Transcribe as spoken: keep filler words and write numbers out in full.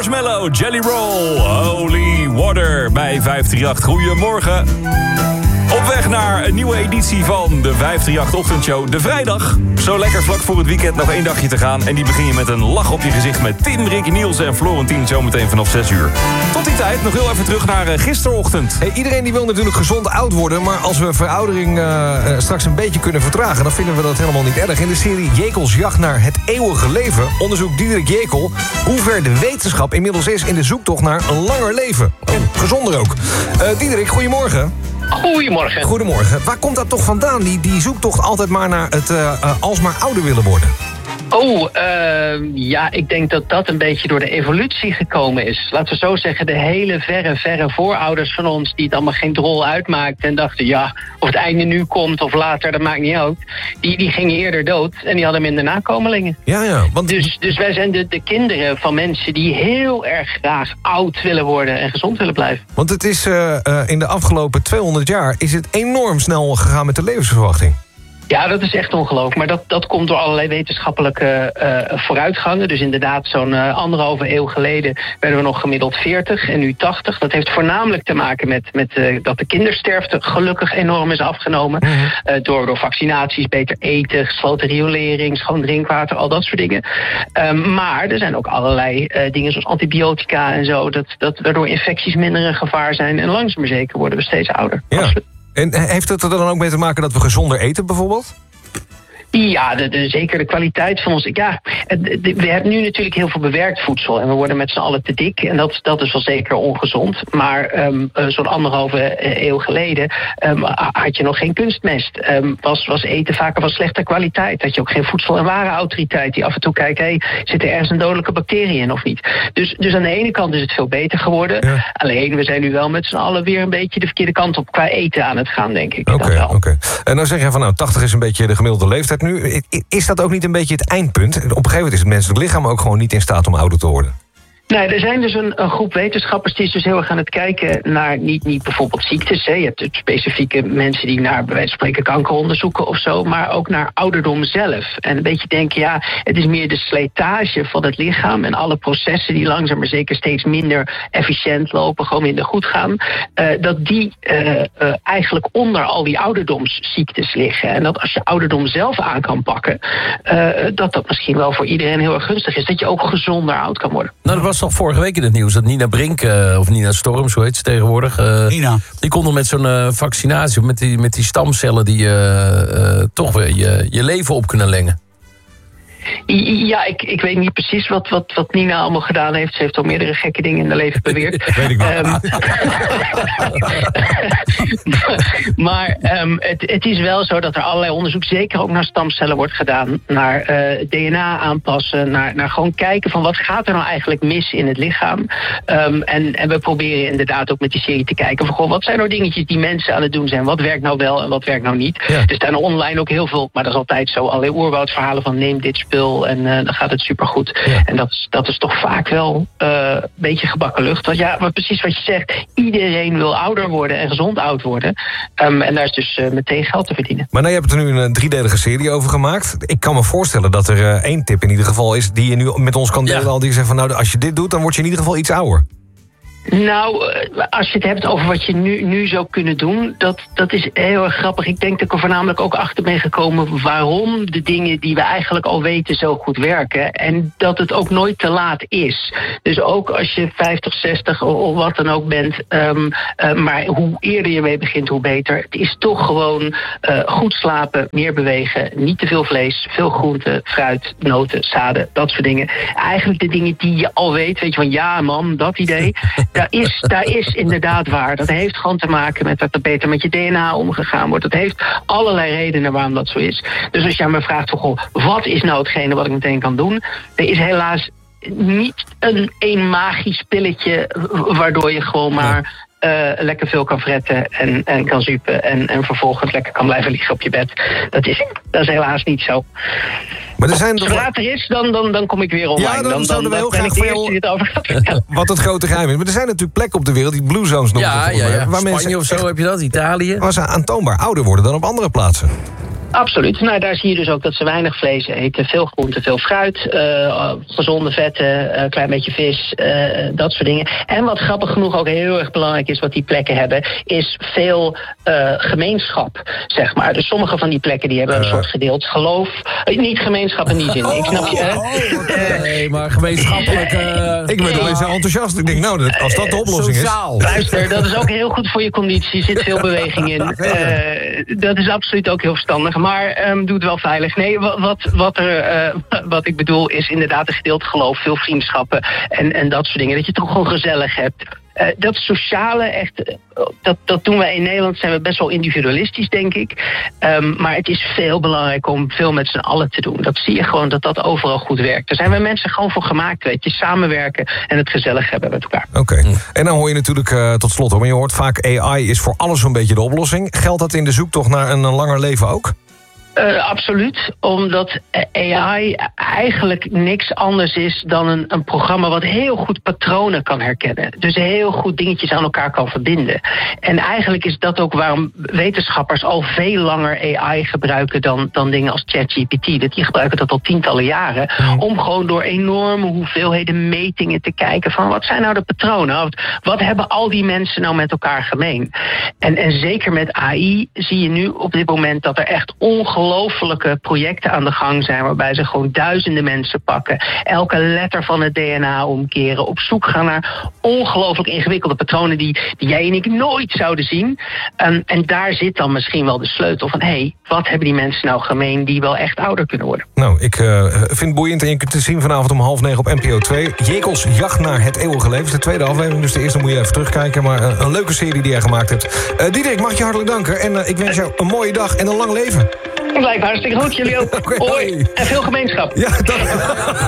Marshmallow, Jelly Roll, Holy Water bij vijf drie acht. Goedemorgen. Op weg naar een nieuwe editie van de vijf drie acht Ochtendshow. De vrijdag. Zo lekker vlak voor het weekend nog één dagje te gaan. En die begin je met een lach op je gezicht met Tim, Ricky, Niels en Florentien zometeen vanaf zes uur. Tot die tijd nog heel even terug naar uh, gisterochtend. Hey, iedereen die wil natuurlijk gezond oud worden. Maar als we veroudering uh, uh, straks een beetje kunnen vertragen, dan vinden we dat helemaal niet erg. In de serie Jekels jacht naar het eeuwige leven onderzoekt Diederik Jekel hoe ver de wetenschap inmiddels is in de zoektocht naar een langer leven. En gezonder ook. Uh, Diederik, goedemorgen. Goedemorgen. Goedemorgen. Waar komt dat toch vandaan, die, die zoektocht altijd maar naar het uh, uh, alsmaar ouder willen worden? Oh, uh, ja, ik denk dat dat een beetje door de evolutie gekomen is. Laten we zo zeggen, de hele verre, verre voorouders van ons, die het allemaal geen drol uitmaakten en dachten, ja, of het einde nu komt of later, dat maakt niet uit. Die, die gingen eerder dood en die hadden minder nakomelingen. Ja, ja. Want... Dus, dus wij zijn de, de kinderen van mensen die heel erg graag oud willen worden en gezond willen blijven. Want het is uh, uh, in de afgelopen tweehonderd jaar is het enorm snel gegaan met de levensverwachting. Ja, dat is echt ongelooflijk. Maar dat, dat komt door allerlei wetenschappelijke uh, vooruitgangen. Dus inderdaad, zo'n uh, anderhalve eeuw geleden werden we nog gemiddeld veertig en nu tachtig. Dat heeft voornamelijk te maken met, met uh, dat de kindersterfte gelukkig enorm is afgenomen. Mm-hmm. Uh, door, door vaccinaties, beter eten, gesloten riolering, schoon drinkwater, al dat soort dingen. Um, maar er zijn ook allerlei uh, dingen zoals antibiotica en zo. Dat, dat, waardoor infecties minder een gevaar zijn. En langzaam maar zeker worden we steeds ouder. Ja. Absoluut. En heeft het er dan ook mee te maken dat we gezonder eten bijvoorbeeld? Ja, de, de, zeker de kwaliteit van ons. Ja, de, de, we hebben nu natuurlijk heel veel bewerkt voedsel. En we worden met z'n allen te dik. En dat, dat is wel zeker ongezond. Maar um, zo'n anderhalve eeuw geleden um, had je nog geen kunstmest. Um, was, was eten vaker van slechte kwaliteit. Had je ook geen voedsel- en warenautoriteit die af en toe kijkt, hey, zit er ergens een dodelijke bacterie in of niet? Dus, dus aan de ene kant is het veel beter geworden. Ja. Alleen, we zijn nu wel met z'n allen weer een beetje de verkeerde kant op qua eten aan het gaan, denk ik. Oké, okay, oké. Okay. En dan zeg je van, nou, tachtig is een beetje de gemiddelde leeftijd nu. Is dat ook niet een beetje het eindpunt? Op een gegeven moment is het menselijk lichaam ook gewoon niet in staat om ouder te worden. Nee, er zijn dus een, een groep wetenschappers die is dus heel erg aan het kijken naar niet, niet bijvoorbeeld ziektes. Hè. Je hebt specifieke mensen die naar bij wijze van spreken kanker onderzoeken of zo, maar ook naar ouderdom zelf. En een beetje denken, ja, het is meer de slijtage van het lichaam en alle processen die langzaam maar zeker steeds minder efficiënt lopen, gewoon minder goed gaan. Uh, dat die uh, uh, eigenlijk onder al die ouderdomsziektes liggen. En dat als je ouderdom zelf aan kan pakken, uh, dat dat misschien wel voor iedereen heel erg gunstig is. Dat je ook gezonder oud kan worden. Nou, dat was toch vorige week in het nieuws dat Nina Brink, uh, of Nina Storm, zo heet ze tegenwoordig. Uh, Nina. Die kon nog met zo'n uh, vaccinatie, met die, met die stamcellen die uh, uh, toch weer je, je leven op kunnen lengen. Ja, ik, ik weet niet precies wat, wat, wat Nina allemaal gedaan heeft. Ze heeft al meerdere gekke dingen in haar leven beweerd. Weet ik niet. Um, maar um, het, het is wel zo dat er allerlei onderzoek, zeker ook naar stamcellen, wordt gedaan. Naar uh, D N A aanpassen. Naar, naar gewoon kijken van wat gaat er nou eigenlijk mis in het lichaam. Um, en, en we proberen inderdaad ook met die serie te kijken van goh, wat zijn nou dingetjes die mensen aan het doen zijn. Wat werkt nou wel en wat werkt nou niet. Ja. Er staan online ook heel veel, maar dat is altijd zo. Allerlei oerwoudverhalen van neem dit spul en uh, dan gaat het supergoed. Ja. En dat is, dat is toch vaak wel uh, een beetje gebakken lucht. Want ja, maar precies wat je zegt, iedereen wil ouder worden en gezond oud worden. Um, en daar is dus uh, meteen geld te verdienen. Maar nou, je hebt er nu een driedelige serie over gemaakt. Ik kan me voorstellen dat er uh, één tip in ieder geval is die je nu met ons kan delen. Ja. Al die zegt van nou, als je dit doet, dan word je in ieder geval iets ouder. Nou, als je het hebt over wat je nu, nu zou kunnen doen, dat, dat is heel erg grappig. Ik denk dat ik er voornamelijk ook achter ben gekomen waarom de dingen die we eigenlijk al weten zo goed werken. En dat het ook nooit te laat is. Dus ook als je vijftig, zestig of wat dan ook bent, um, uh, maar hoe eerder je mee begint, hoe beter. Het is toch gewoon uh, goed slapen, meer bewegen, niet te veel vlees, veel groenten, fruit, noten, zaden, dat soort dingen. Eigenlijk de dingen die je al weet, weet je van ja man, dat idee. Daar is, daar is inderdaad waar. Dat heeft gewoon te maken met dat er beter met je D N A omgegaan wordt. Dat heeft allerlei redenen waarom dat zo is. Dus als je aan me vraagt, van, goh, wat is nou hetgene wat ik meteen kan doen? Er is helaas niet een, een magisch pilletje waardoor je gewoon maar Uh, lekker veel kan fretten en, en kan zuipen en, en vervolgens lekker kan blijven liggen op je bed. Dat is, dat is helaas niet zo. Maar er zijn Zodra het er is, dan, dan, dan kom ik weer online. Ja, dan, dan zouden we heel dan graag ben ik veel... het over gaat. Wat het grote geheim is. Maar er zijn natuurlijk plekken op de wereld, die blue zones noemen. Ja, ja, ja. Waar Spanje mensen of zo heb je dat, Italië. Waar ze aantoonbaar ouder worden dan op andere plaatsen. Absoluut. Nou, daar zie je dus ook dat ze weinig vlees eten. Veel groente, veel fruit, uh, gezonde vetten, een uh, klein beetje vis, uh, dat soort dingen. En wat grappig genoeg ook heel erg belangrijk is wat die plekken hebben, is veel uh, gemeenschap, zeg maar. Dus sommige van die plekken die hebben een uh. soort gedeeld geloof. Uh, niet gemeenschap in die zin, ik snap je. Uh, oh, nee, maar gemeenschappelijk... Uh, ik ben wel eens zo enthousiast. Ik denk, nou, als dat de oplossing Sociaal. is... Luister, dat is ook heel goed voor je conditie. Er zit veel beweging in. Uh, dat is absoluut ook heel verstandig. Maar um, doe het wel veilig. Nee, wat, wat, er, uh, wat ik bedoel is inderdaad een gedeeld geloof, veel vriendschappen en, en dat soort dingen. Dat je het toch gewoon gezellig hebt. Uh, dat sociale, echt, dat, dat doen wij in Nederland, zijn we best wel individualistisch, denk ik. Um, maar het is veel belangrijk om veel met z'n allen te doen. Dat zie je gewoon, dat dat overal goed werkt. Daar zijn we mensen gewoon voor gemaakt, weet je. Samenwerken en het gezellig hebben met elkaar. Oké. Okay. En dan hoor je natuurlijk uh, tot slot, hoor, maar je hoort vaak A I is voor alles zo'n beetje de oplossing. Geldt dat in de zoektocht naar een, een langer leven ook? Uh, absoluut, omdat A I eigenlijk niks anders is dan een, een programma wat heel goed patronen kan herkennen. Dus heel goed dingetjes aan elkaar kan verbinden. En eigenlijk is dat ook waarom wetenschappers al veel langer A I gebruiken dan, dan dingen als ChatGPT. Die gebruiken dat al tientallen jaren. Om gewoon door enorme hoeveelheden metingen te kijken van wat zijn nou de patronen? Wat, wat hebben al die mensen nou met elkaar gemeen? En, en zeker met A I zie je nu op dit moment dat er echt ongelooflijk ongelofelijke projecten aan de gang zijn, waarbij ze gewoon duizenden mensen pakken, elke letter van het D N A omkeren, op zoek gaan naar ongelooflijk ingewikkelde patronen die, die jij en ik nooit zouden zien. Um, en daar zit dan misschien wel de sleutel van, hé, hey, wat hebben die mensen nou gemeen die wel echt ouder kunnen worden? Nou, ik uh, vind het boeiend en je kunt het zien vanavond om half negen op N P O twee. Jekels jacht naar het eeuwige leven. De tweede aflevering, dus de eerste moet je even terugkijken. Maar uh, een leuke serie die jij gemaakt hebt. Uh, Diederik, mag je hartelijk danken. En uh, ik wens jou een mooie dag en een lang leven. Blijkbaar hartstikke goed, jullie ook. Okay, hoi. En veel gemeenschap. Ja, dank.